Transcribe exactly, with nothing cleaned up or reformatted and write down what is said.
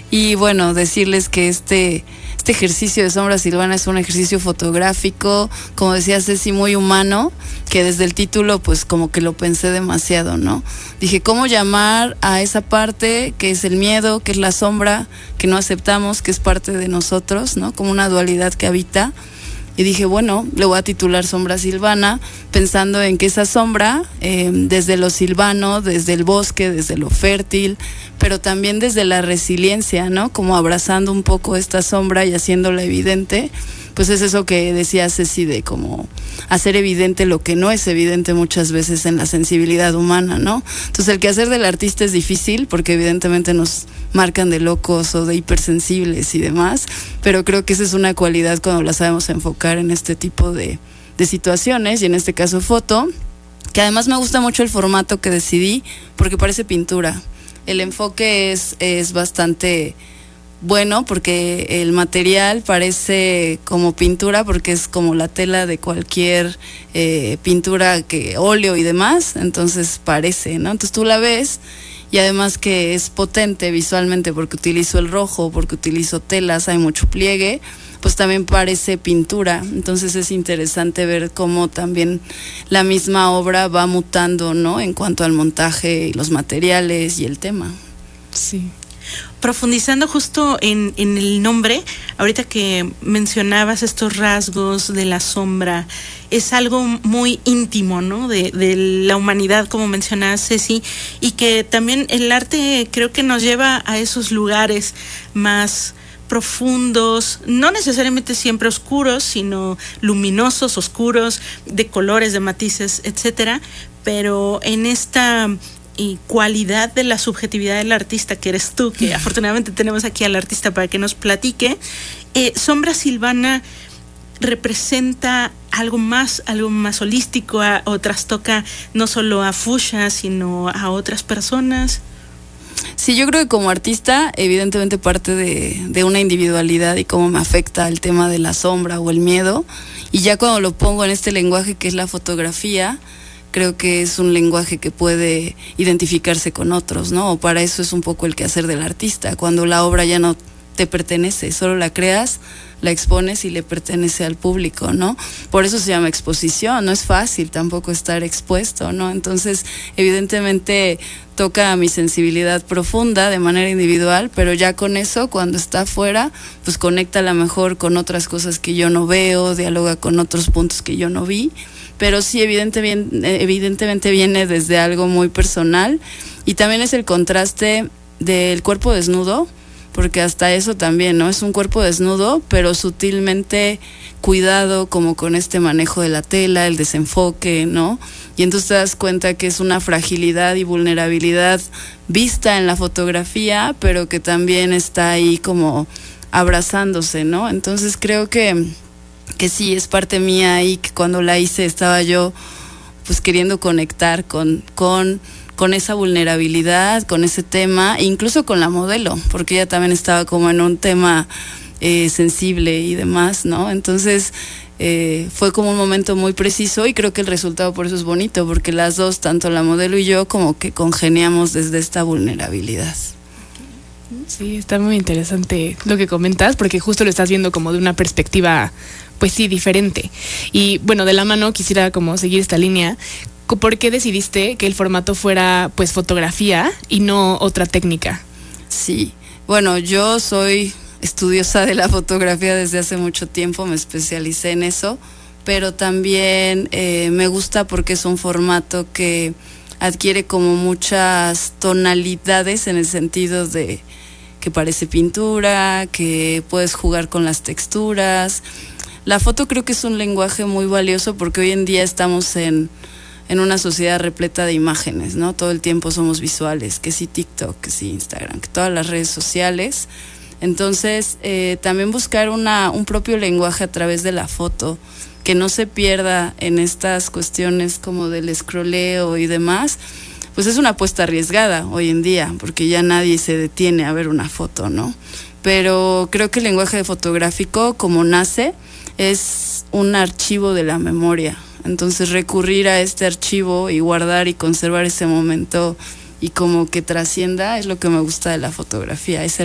Y bueno, decirles que este, este ejercicio de sombra silvana es un ejercicio fotográfico, como decía Ceci, muy humano, que desde el título pues como que lo pensé demasiado, ¿no? Dije, ¿cómo llamar a esa parte que es el miedo, que es la sombra, que no aceptamos, que es parte de nosotros, ¿no? Como una dualidad que habita. Y dije, bueno, le voy a titular Sombra Silvana, pensando en que esa sombra, eh, desde lo silvano, desde el bosque, desde lo fértil, pero también desde la resiliencia, ¿no? Como abrazando un poco esta sombra y haciéndola evidente, pues es eso que decía Ceci, de como hacer evidente lo que no es evidente muchas veces en la sensibilidad humana, ¿no? Entonces el quehacer del artista es difícil porque evidentemente nos marcan de locos o de hipersensibles y demás, pero creo que esa es una cualidad cuando la sabemos enfocar en este tipo de, de situaciones, y en este caso foto, que además me gusta mucho el formato que decidí porque parece pintura. El enfoque es, es bastante bueno porque el material parece como pintura, porque es como la tela de cualquier eh, pintura, que óleo y demás, entonces parece, ¿no? Entonces tú la ves, y además que es potente visualmente porque utilizo el rojo, porque utilizo telas, hay mucho pliegue, pues también parece pintura. Entonces es interesante ver cómo también la misma obra va mutando, ¿no? En cuanto al montaje y los materiales y el tema. Sí. Profundizando justo en, en el nombre, ahorita que mencionabas estos rasgos de la sombra, es algo muy íntimo, ¿no? De, de la humanidad, como mencionaba Ceci, y que también el arte creo que nos lleva a esos lugares más profundos, no necesariamente siempre oscuros, sino luminosos, oscuros, de colores, de matices, etcétera, pero en esta y cualidad de la subjetividad del artista, que eres tú, que afortunadamente tenemos aquí al artista para que nos platique, eh, Sombra Silvana representa algo más, algo más holístico, a, o trastoca no solo a Fuchsia, sino a otras personas. Sí, yo creo que como artista, evidentemente parte de, de una individualidad y cómo me afecta el tema de la sombra o el miedo, y ya cuando lo pongo en este lenguaje que es la fotografía, creo que es un lenguaje que puede identificarse con otros, ¿no? O para eso es un poco el quehacer del artista, cuando la obra ya no te pertenece, solo la creas, la expones y le pertenece al público, ¿no? Por eso se llama exposición, no es fácil tampoco estar expuesto, ¿no? Entonces, evidentemente toca a mi sensibilidad profunda de manera individual, pero ya con eso, cuando está afuera, pues conecta a lo mejor con otras cosas que yo no veo, dialoga con otros puntos que yo no vi, pero sí evidentemente, evidentemente viene desde algo muy personal, y también es el contraste del cuerpo desnudo, porque hasta eso también, ¿no? Es un cuerpo desnudo, pero sutilmente cuidado, como con este manejo de la tela, el desenfoque, ¿no? Y entonces te das cuenta que es una fragilidad y vulnerabilidad vista en la fotografía, pero que también está ahí como abrazándose, ¿no? Entonces creo que, que sí, es parte mía ahí, que cuando la hice estaba yo pues queriendo conectar con... con con esa vulnerabilidad, con ese tema, e incluso con la modelo, porque ella también estaba como en un tema eh, sensible y demás, ¿no? Entonces eh, fue como un momento muy preciso, y creo que el resultado por eso es bonito, porque las dos, tanto la modelo y yo, como que congeniamos desde esta vulnerabilidad. Sí, está muy interesante lo que comentas, porque justo lo estás viendo como de una perspectiva, pues sí, diferente. Y bueno, de la mano quisiera como seguir esta línea. ¿Por qué decidiste que el formato fuera pues fotografía y no otra técnica? Sí, bueno, yo soy estudiosa de la fotografía desde hace mucho tiempo, me especialicé en eso, pero también eh, me gusta porque es un formato que adquiere como muchas tonalidades, en el sentido de que parece pintura, que puedes jugar con las texturas. La foto creo que es un lenguaje muy valioso, porque hoy en día estamos en en una sociedad repleta de imágenes, ¿no? Todo el tiempo somos visuales, que sí TikTok, que sí Instagram, que todas las redes sociales. Entonces, eh, también buscar una, un propio lenguaje a través de la foto, que no se pierda en estas cuestiones como del scrolleo y demás, pues es una apuesta arriesgada hoy en día, porque ya nadie se detiene a ver una foto, ¿no? Pero creo que el lenguaje fotográfico, como nace, es un archivo de la memoria. Entonces recurrir a este archivo y guardar y conservar ese momento y como que trascienda es lo que me gusta de la fotografía, ese